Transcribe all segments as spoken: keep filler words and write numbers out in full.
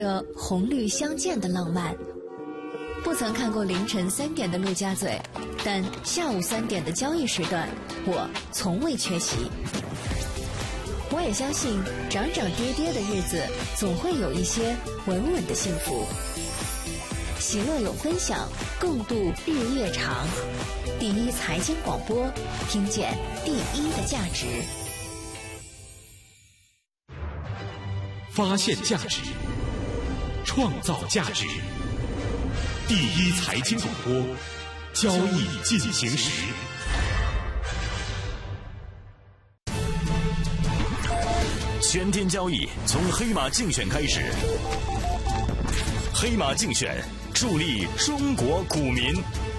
这红绿相间的浪漫。不曾看过凌晨三点的陆家嘴，但下午三点的交易时段，我从未缺席。我也相信，涨涨跌跌的日子，总会有一些稳稳的幸福。喜乐有分享，共度日夜长。第一财经广播，听见第一的价值。 发现价值，创造价值。第一财经广播，交易进行时。 全天交易从黑马竞选开始，黑马竞选助力中国股民。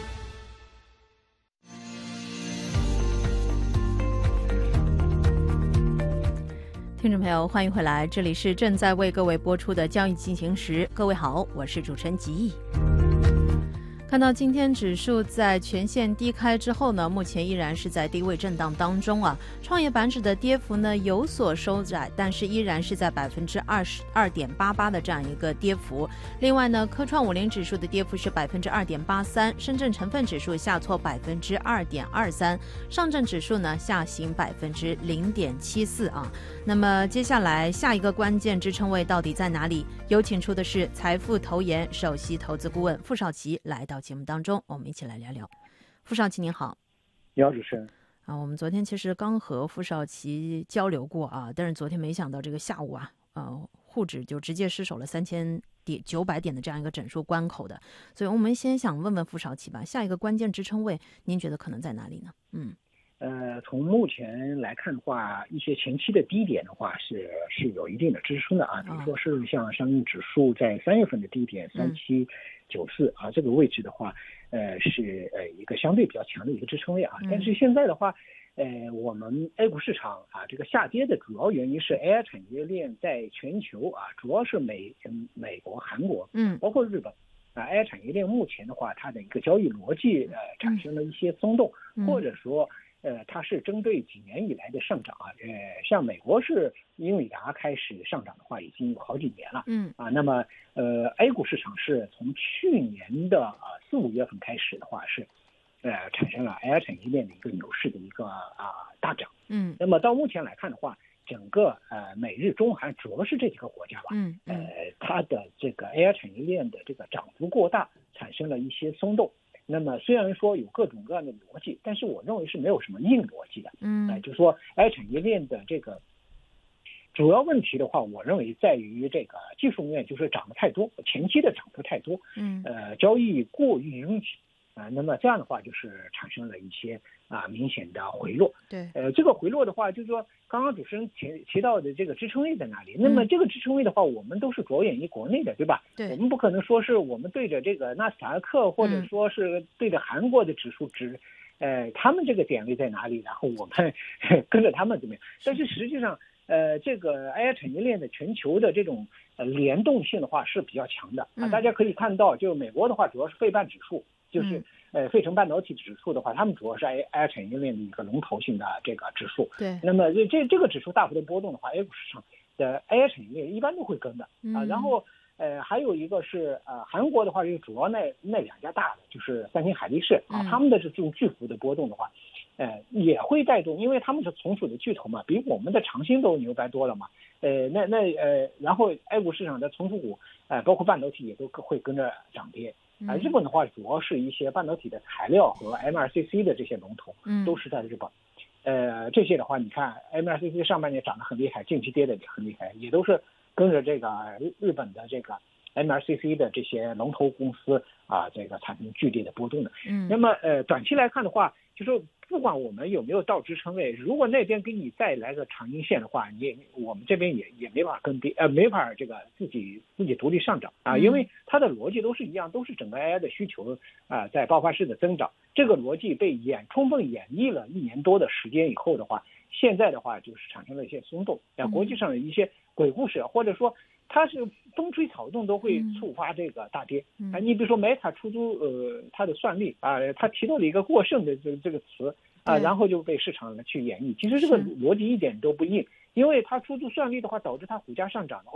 听众朋友，欢迎回来，这里是正在为各位播出的交易进行时。各位好，我是主持人吉毅。看到今天指数在全线低开之后呢，目前依然是在低位震荡当中啊。创业板指的跌幅呢有所收窄，但是依然是在百分之二十二点八八的这样一个跌幅。另外呢，科创五零指数的跌幅是百分之二点八三，深圳成分指数下挫百分之二点二三，上证指数呢下行百分之零点七四啊。那么接下来下一个关键支撑位到底在哪里？有请出的是财富投研首席投资顾问傅少奇来到节目当中，我们一起来聊聊。傅少奇您好。 你好，主持人。 啊，我们昨天其实刚和傅少奇交流过啊，但是昨天没想到这个下午啊，呃，沪指就直接失守了三千点九百点的这样一个整数关口的，所以我们先想问问傅少奇吧，下一个关键支撑位您觉得可能在哪里呢？嗯。 呃，从目前来看的话，一些前期的低点的话是是有一定的支撑的啊，比如说是像上证指数在三月份的低点三七九四啊，这个位置的话，呃是呃一个相对比较强的一个支撑位啊。但是现在的话，呃我们 A 股市场啊这个下跌的主要原因是 A I 产业链在全球啊，主要是美美国、韩国，嗯，包括日本。啊 ，A I 产业链目前的话，它的一个交易逻辑呃产生了一些松动，嗯、或者说呃它是针对几年以来的上涨啊，呃像美国是英伟达开始上涨的话，已经有好几年了，嗯啊，那么呃 A 股市场是从去年的啊四五月份开始的话是呃产生了 A I 产业链的一个牛市的一个啊大涨，嗯，那么到目前来看的话。整个呃美日中韩主要是这几个国家吧，嗯，呃它的这个 A I 产业链的这个涨幅过大，产生了一些松动。那么虽然说有各种各样的逻辑，但是我认为是没有什么硬逻辑的，嗯，呃，就是说 A I 产业链的这个主要问题的话，我认为在于这个技术面，就是涨得太多，前期的涨幅太多，嗯，呃交易过于拥挤。啊、呃，那么这样的话就是产生了一些啊明显的回落。对，呃，这个回落的话，就是说刚刚主持人提提到的这个支撑位在哪里？那么这个支撑位的话，我们都是着眼于国内的，对吧？对，我们不可能说是我们对着这个纳斯达克，或者说是对着韩国的指数指，呃，他们这个点位在哪里？然后我们跟着他们怎么样？但是实际上。呃，这个 A I 产业链的全球的这种呃联动性的话是比较强的啊。大家可以看到，就美国的话，主要是费半指数，就是呃费城半导体指数的话，他们主要是 A I 产业链的一个龙头性的这个指数。对。那么这这这个指数大幅的波动的话 ，A 股市场的 A I 产业链一般都会跟的啊。然后呃还有一个是呃韩国的话，就主要那那两家大的就是三星、海力士啊，他们的这种巨幅的波动的话。呃，也会带动，因为他们是从属的巨头嘛，比我们的长兴都牛掰多了嘛。呃，那那呃，然后 A 股市场的从属股，呃，包括半导体也都会跟着涨跌。啊、呃，日本的话，主要是一些半导体的材料和 M R C C 的这些龙头，都是在日本。呃，这些的话，你看 M R C C 上半年涨得很厉害，近期跌的也很厉害，也都是跟着这个日本的这个 M R C C 的这些龙头公司啊，这个产生剧烈的波动的。嗯，那么呃，短期来看的话，就说。不管我们有没有到支撑位，如果那边给你再来个长阴线的话，你也我们这边也也没法跟跌，呃，没法这个自己自己独立上涨啊，因为它的逻辑都是一样，都是整个 A I 的需求啊、呃、在爆发式的增长，这个逻辑被演充分演绎了一年多的时间以后的话，现在的话就是产生了一些松动，啊，国际上的一些鬼故事，或者说它是风吹草动都会触发这个大跌啊。你比如说 Meta 出租呃它的算力啊，它提到了一个过剩的这这个词啊，然后就被市场去演绎。其实这个逻辑一点都不硬，因为它出租算力的话，导致它股价上涨的话，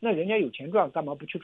那人家有钱赚，干嘛不去